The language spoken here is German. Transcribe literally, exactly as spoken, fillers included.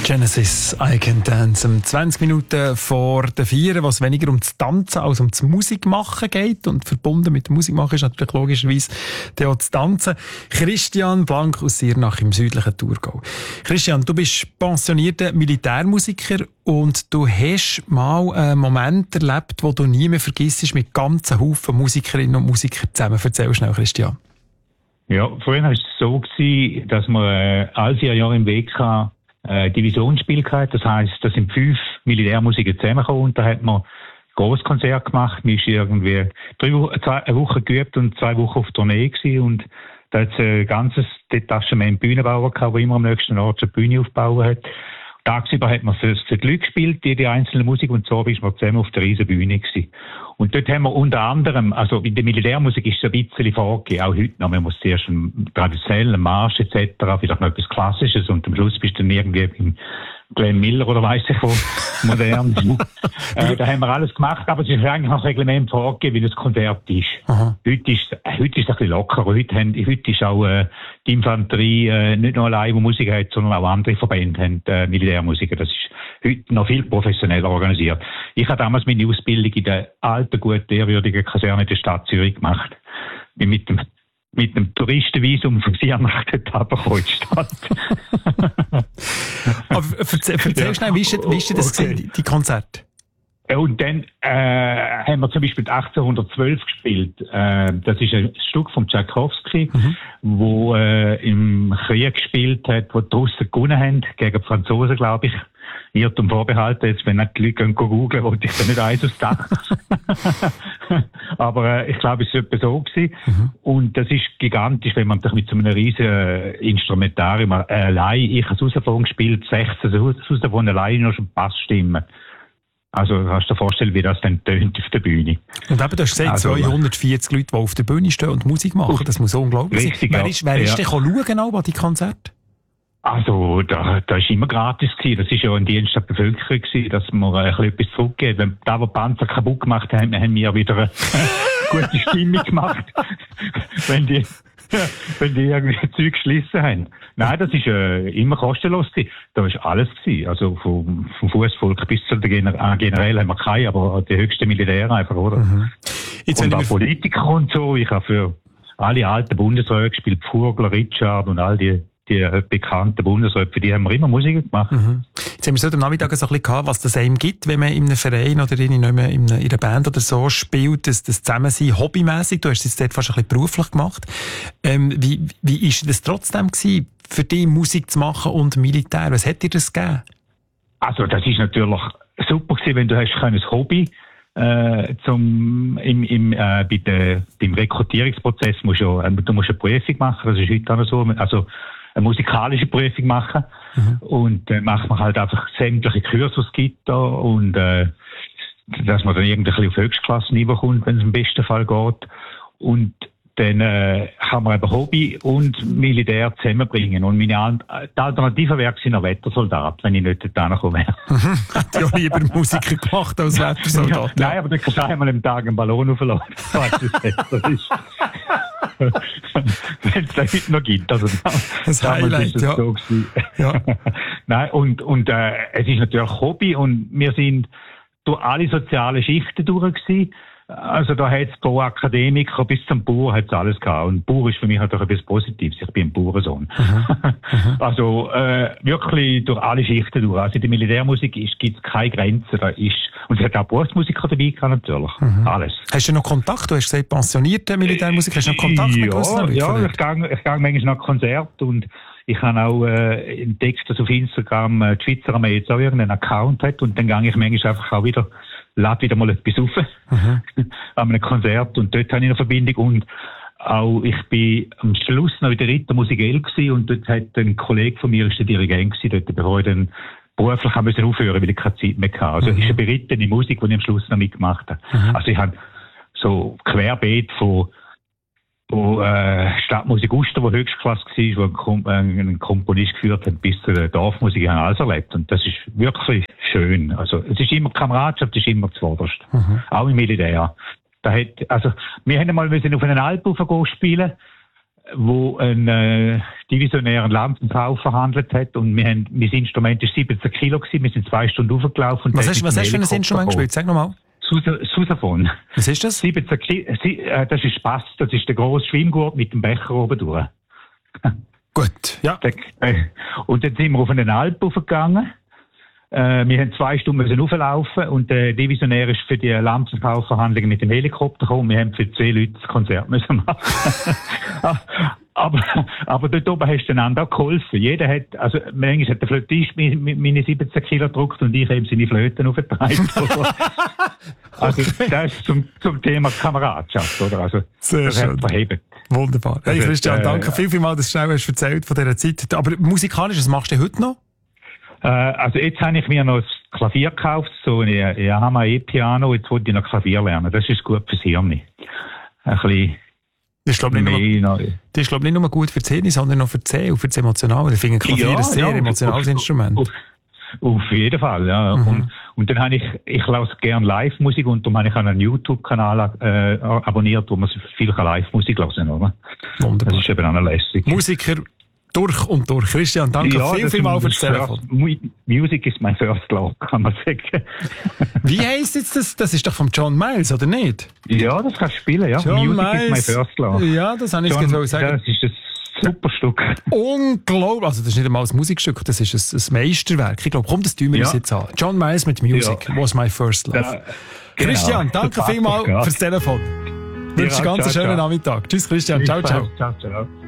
Genesis, I Can Dance. Um zwanzig Minuten vor der Vier, was weniger um das Tanzen als um das Musikmachen geht. Und verbunden mit dem Musikmachen ist natürlich logischerweise auch das Tanzen. Christian Blank aus Siernach im südlichen Thurgau. Christian, du bist pensionierter Militärmusiker und du hast mal einen Moment erlebt, wo du nie mehr vergisst, mit ganzen Haufen Musikerinnen und Musikern zusammen. Erzähl schnell, Christian. Ja, früher war es so gewesen, dass wir äh, alle vier Jahre im W K äh, Divisionsspiel gehabt. Das heisst, da sind fünf Militärmusiker zusammengekommen und da hat man Grosskonzert gemacht. Man ist irgendwie drei Wochen, zwei, eine Woche geübt und zwei Wochen auf Tournee gewesen und da hat es ein ganzes Detachement Bühnenbauer gehabt, der immer am nächsten Ort eine Bühne aufgebaut hat. Tagsüber hat man für, für die Leute gespielt, die, die einzelne Musik, und so ist man zusammen auf der riesen Bühne gewesen. Und dort haben wir unter anderem, also in der Militärmusik ist es ein bisschen vorgegeben, auch heute noch, man muss zuerst einen traditionellen Marsch et cetera, vielleicht noch etwas Klassisches und am Schluss bist du dann irgendwie im Glenn Miller oder weiss ich wo, modern. äh, da haben wir alles gemacht, aber es ist eigentlich noch Reglement vorgegeben, wie das Konzert ist. Aha. Heute ist äh, heute ist es ein bisschen lockerer. Heute, haben, heute ist auch äh, die Infanterie äh, nicht nur allein, die Musik hat, sondern auch andere Verbände haben äh, Militärmusiker. Das ist heute noch viel professioneller organisiert. Ich habe damals meine Ausbildung in der alten, guten, ehrwürdigen Kaserne der Stadt Zürich gemacht. Bin mit dem mit einem Touristenvisum von Siernach dort runtergekommen in die Stadt. Aber erzähl, erzähl schnell, wie ist, wie ist das okay. gewesen, die Konzerte? Und dann äh, haben wir zum Beispiel achtzehnhundertzwölf gespielt. Äh, das ist ein Stück von Tchaikovsky, mhm. wo äh, im Krieg gespielt hat, wo die Russen gewonnen haben, gegen die Franzosen, glaube ich. Irrtum vorbehalten, jetzt, wenn nicht die Leute gehen googeln, wollte ich da nicht eins aufs Dach. Aber äh, ich glaube, es war etwa so gewesen. Mhm. Und das ist gigantisch, wenn man sich mit so einem riesen äh, Instrumentarium äh, allein, ich habe Saxophon gespielt, sechzehn Saxophon allein noch schon Bassstimmen. Also kannst du dir vorstellen, wie das dann tönt auf der Bühne. Und eben, du hast gesagt, also, zweihundertvierzig Leute, die auf der Bühne stehen und Musik machen, das muss unglaublich sein. Wer ist, wer ist ja. denn schauen genau bei die Konzerte? Also, da, da ist immer gratis gewesen. Das ist ja ein Dienst der Bevölkerung gewesen, dass man ein bisschen etwas zurückgeht. Wenn da, wo die Panzer kaputt gemacht haben, haben wir wieder eine gute Stimmung gemacht. wenn die, wenn die irgendwie Zeug geschlissen haben. Nein, das ist äh, immer kostenlos gewesen. Da ist alles gewesen. Also, vom, vom Fußvolk bis zu der Gener- generell haben wir keine, aber die höchsten Militäre einfach, oder? Mhm. Jetzt und auch Politiker und so. Ich habe für alle alten Bundesräte gespielt, Pfurgler, Richard und all die die bekannten Bundesräte, für die haben wir immer Musik gemacht. Mhm. Jetzt haben wir so am Nachmittag so ein bisschen gehabt, was das einem gibt, wenn man in einem Verein oder in, einer, in einer Band oder so spielt, das, das Zusammensein hobbymässig. Du hast es jetzt dort fast ein bisschen beruflich gemacht. Ähm, wie, wie ist das trotzdem gewesen, für dich Musik zu machen und Militär? Was hat dir das gegeben? Also, das ist natürlich super gewesen, wenn du hast ein Hobby Äh, zum, im, im, äh, bei der, beim Rekrutierungsprozess musst du, äh, du musst eine Prüfung machen, das ist heute auch so, also eine musikalische Prüfung machen. Mhm. Und dann äh, macht man halt einfach sämtliche Kurse, die es gibt da, und äh, dass man dann irgendwie auf Höchstklasse-Niveau kommt, wenn es im besten Fall geht. Und dann äh, kann man eben Hobby und Militär zusammenbringen. Und meine An- die Alternative wäre ein Wettersoldat, wenn ich nicht dorthin gekommen wäre. Mhm. Hätte ja lieber Musiker gemacht als Wettersoldat. Ja, nein, aber dann kannst du einmal am Tag einen Ballon aufladen. Das ist wenn es da heute noch gibt. Also, das Highlight, ist ja. So ja. Nein, und, und äh, es ist natürlich Hobby, und wir sind durch alle sozialen Schichten durch gewesen. Also da hat es pro Akademiker bis zum Bauer hat's alles gehabt. Und Bauer ist für mich natürlich etwas Positives. Ich bin ein Bauernsohn. Mhm. Also äh, wirklich durch alle Schichten durch. Also in der Militärmusik gibt es keine Grenzen. Da ist, und es hat auch Berufsmusiker dabei gehabt, natürlich. Mhm. Alles. Hast du noch Kontakt? Du hast gesagt, pensionierte Militärmusiker. Hast du noch Kontakt ja, mit gewissen Ja, ja, ich gehe ich gehe manchmal nach Konzert, und ich habe auch äh, entdeckt, dass auf Instagram äh, die Schweizer Armee jetzt auch irgendeinen Account hat, und dann gehe ich manchmal einfach auch wieder lade wieder mal etwas rauf, mhm. an einem Konzert, und dort habe ich eine Verbindung, und auch ich bin am Schluss noch in der Ritter Musikell gewesen, und dort hat ein Kollege von mir, ist der Dirigent gewesen, dort, bevor ich dann beruflich haben müssen aufhören, weil ich keine Zeit mehr hatte. Also, mhm. ist eine berittene Musik, die ich am Schluss noch mitgemacht habe. Mhm. Also, ich habe so querbeet von wo äh, Stadtmusik Uster, wo Höchstklasse war, wo ein, Kom- äh, ein Komponist geführt hat, bis zur Dorfmusik, haben alles erlebt. Und das ist wirklich schön. Also, es ist immer Kameradschaft, es ist immer zuvorderst. Mhm. Auch im Militär. Da hat, also, wir haben mal müssen auf einen Alp raufgehen spielen. wo ein äh, divisionären Landbau verhandelt hat und wir haben, mein Instrument ist siebzehn Kilo gewesen, wir sind zwei Stunden hochgelaufen. Was hast, was hast du für ein Instrument gespielt? Sag nochmal. Sousaphon. Was ist das? siebzehn Kilo, äh, das ist Bass, das ist der grosse Schwimmgurt mit dem Becher oben durch. Gut, ja. Und dann sind wir auf einen Alp hochgegangen. Äh, wir haben zwei Stunden müssen hochlaufen und der Divisionär ist für die Landverkaufsverhandlungen mit dem Helikopter gekommen. Wir haben für zwei Leute das Konzert müssen machen. aber, aber dort oben hast du einander auch geholfen. Jeder hat, also manchmal hat der Flötist meine siebzehn Kilo gedruckt und ich eben seine Flöten aufgetragen. Also okay. Das ist zum, zum Thema Kameradschaft, oder? Also, sehr das schön. Verhebt. Wunderbar. Hey Christian, äh, danke viel, viel mal, dass du schnell hast erzählt von dieser Zeit. Aber musikalisch, was machst du heute noch? Äh, also jetzt habe ich mir noch das Klavier gekauft, so ein Yamaha E-Piano, jetzt wollte ich noch Klavier lernen. Das ist gut fürs Hirn. Ein bisschen das ist, glaube ich, nicht nur, das ist, glaub, nicht nur gut für die Zähne, sondern auch für die Zähne und für das Emotionale. Ich finde Klavier ja, ein sehr ja, emotionales auf, Instrument. Auf, auf jeden Fall, ja. Mhm. Und, und dann habe ich, ich lasse gerne Live-Musik und darum habe ich einen YouTube-Kanal äh, abonniert, wo man viel Live-Musik hören kann, oder? Wunderbar. Das ist eben auch lässig. Musiker durch und durch. Christian, danke ja, viel, viel mal für das Telefon. Music is my first love, kann man sagen. Wie heisst jetzt das? Das ist doch von John Miles, oder nicht? Ja, das kannst du spielen, ja. John Music Miles. is my first love. Ja, das habe ich jetzt gerade sagen. Das ist ein super Stück. Unglaublich. Also, das ist nicht einmal ein Musikstück, das ist ein, ein Meisterwerk. Ich glaube, komm, das tun wir ja. uns jetzt an. John Miles mit Music ja. was my first love. Ja, genau. Christian, danke vielmals fürs Telefon. Ich wünsche dir einen ganz schönen Nachmittag. Tschüss, Christian. Ciao, ciao. Ciao, ciao.